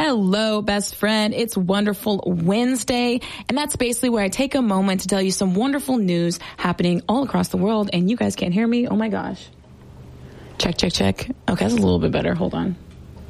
Hello, best friend. It's Wonderful Wednesday, and that's basically where I take a moment to tell you some wonderful news happening all across the world, and you guys can't hear me? Oh my gosh. Check. Okay, that's a little bit better. Hold on.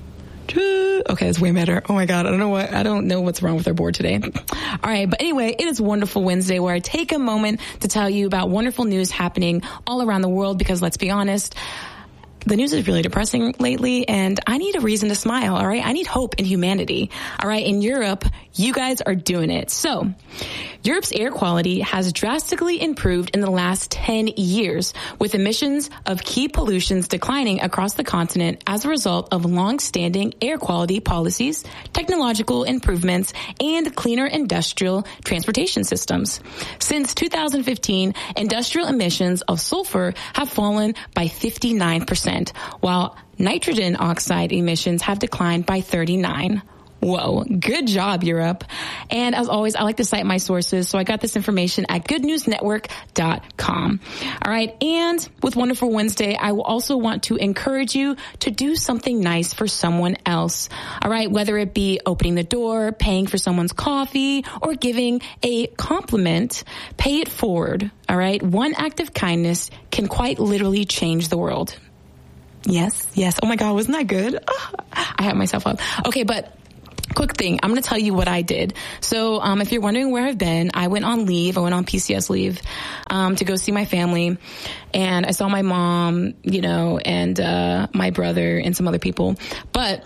Okay, it's way better. Oh my God, I don't know what's wrong with our board today. All right, but anyway, it is Wonderful Wednesday where I take a moment to tell you about wonderful news happening all around the world because let's be honest, the news is really depressing lately, and I need a reason to smile, all right? I need hope in humanity, all right? In Europe, you guys are doing it. So, Europe's air quality has drastically improved in the last 10 years, with emissions of key pollutions declining across the continent as a result of long-standing air quality policies, technological improvements, and cleaner industrial transportation systems. Since 2015, industrial emissions of sulfur have fallen by 59%. While nitrogen oxide emissions have declined by 39%. Whoa, good job, Europe. And as always, I like to cite my sources, so I got this information at goodnewsnetwork.com. All right, and with Wonderful Wednesday, I will also want to encourage you to do something nice for someone else. All right, whether it be opening the door, paying for someone's coffee, or giving a compliment, pay it forward. All right, one act of kindness can quite literally change the world. Yes. Oh my God, wasn't that good? Oh, I hyped myself up. Okay, but quick thing, I'm going to tell you what I did. So, if you're wondering where I've been, I went on leave. I went on PCS leave, to go see my family. And I saw my mom, and, my brother and some other people. But,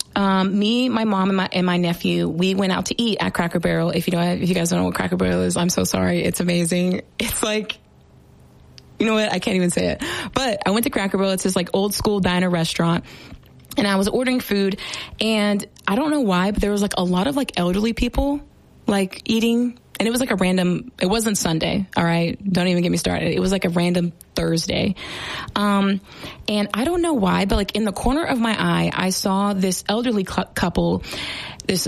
me, my mom, and my nephew, we went out to eat at Cracker Barrel. If you guys don't know what Cracker Barrel is, I'm so sorry. It's amazing. It's like, you know what? I can't even say it. But I went to Cracker Barrel. It's this like old school diner restaurant. And I was ordering food, and I don't know why, but there was like a lot of like elderly people like eating, and it was like it wasn't Sunday, all right? Don't even get me started. It was like a random Thursday. And I don't know why, but like in the corner of my eye, I saw this elderly couple, they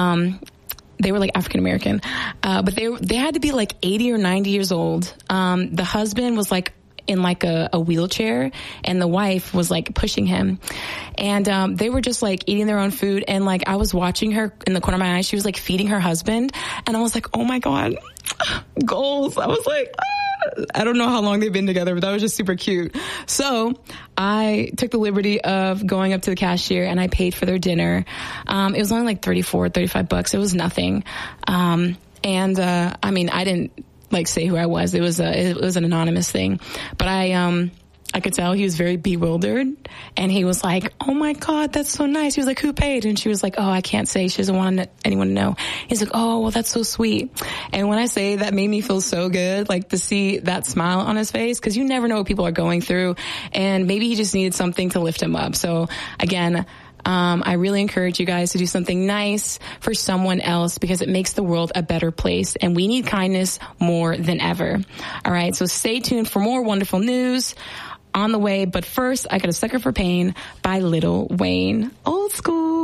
were like African American, but they had to be like 80 or 90 years old. The husband was like in like a wheelchair, and the wife was like pushing him, and they were just like eating their own food, and like I was watching her in the corner of my eye. She was like feeding her husband, and I was like, oh my God, goals. I was like, I don't know how long they've been together, but that was just super cute. So I took the liberty of going up to the cashier, and I paid for their dinner. It was only like $35. It was nothing. I mean, I didn't like say who I was. It was an anonymous thing, but I could tell he was very bewildered, and he was like, oh my God, that's so nice. He was like, who paid? And she was like, oh, I can't say. She doesn't want anyone to know. He's like, oh, well, that's so sweet. And when I say that made me feel so good, like to see that smile on his face, because you never know what people are going through, and maybe he just needed something to lift him up. So again, I really encourage you guys to do something nice for someone else because it makes the world a better place, and we need kindness more than ever. All right, so stay tuned for more wonderful news on the way. But first, I got a Sucker for Pain by Lil Wayne. Old school.